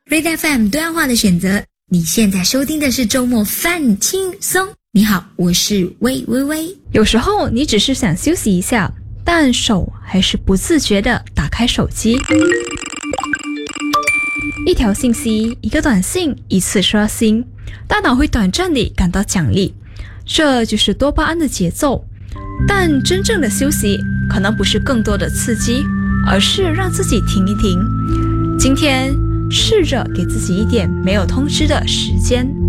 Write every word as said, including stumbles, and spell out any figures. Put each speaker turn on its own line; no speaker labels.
Red F M 多样化的选择，你现在收听的是周末饭轻松。你好，我是魏微微。
有时候你只是想休息一下，但手还是不自觉地打开手机。一条信息，一个短信，一次刷新，大脑会短暂地感到奖励，这就是多巴胺的节奏。但真正的休息可能不是更多的刺激，而是让自己停一停。今天试着给自己一点没有通知的时间。